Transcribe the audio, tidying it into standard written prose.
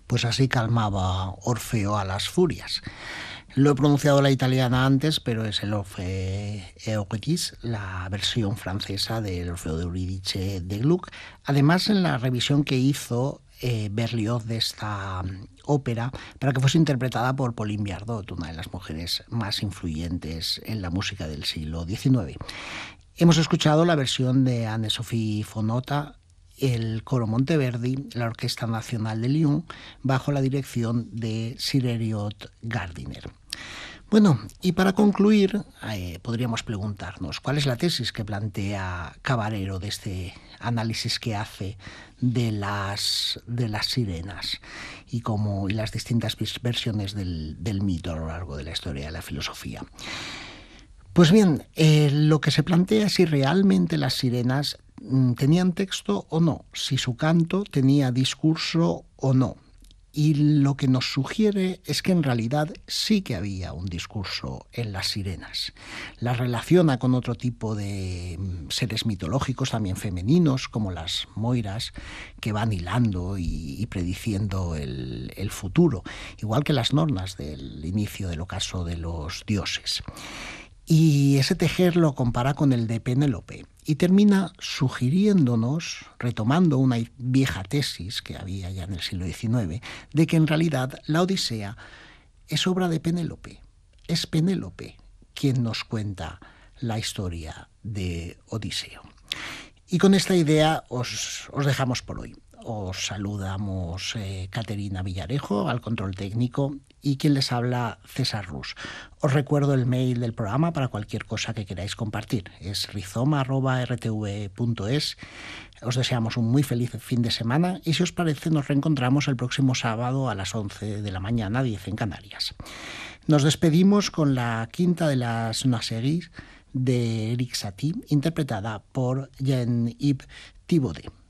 Pues así calmaba Orfeo a las furias. Lo he pronunciado a la italiana antes, pero es el Orfeo Eurydice, la versión francesa del Orfeo de Eurídice de Gluck. Además, en la revisión que hizo Berlioz de esta ópera, para que fuese interpretada por Pauline Viardot, una de las mujeres más influyentes en la música del siglo XIX. Hemos escuchado la versión de Anne-Sophie von Otter, el Coro Monteverdi, la Orquesta Nacional de Lyon, bajo la dirección de Sir Elliot Gardiner. Bueno, y para concluir, podríamos preguntarnos cuál es la tesis que plantea Caballero de este análisis que hace de las sirenas y las distintas versiones del mito a lo largo de la historia de la filosofía. Pues bien, lo que se plantea es si realmente las sirenas tenían texto o no, si su canto tenía discurso o no. Y lo que nos sugiere es que en realidad sí que había un discurso en las sirenas. Las relaciona con otro tipo de seres mitológicos, también femeninos, como las moiras, que van hilando y prediciendo el futuro, igual que las nornas del inicio del ocaso de los dioses. Y ese tejer lo compara con el de Penélope y termina sugiriéndonos, retomando una vieja tesis que había ya en el siglo XIX, de que en realidad la Odisea es obra de Penélope. Es Penélope quien nos cuenta la historia de Odiseo. Y con esta idea os dejamos por hoy. Os saludamos Caterina Villarejo al control técnico y quien les habla César Rus. Os recuerdo el mail del programa para cualquier cosa que queráis compartir. Es rizoma@rtv.es. Os deseamos un muy feliz fin de semana y si os parece nos reencontramos el próximo sábado a las 11 de la mañana, 10 en Canarias. Nos despedimos con la quinta de las Naseries de Erik Satie, interpretada por Jean-Yves Thibaudet.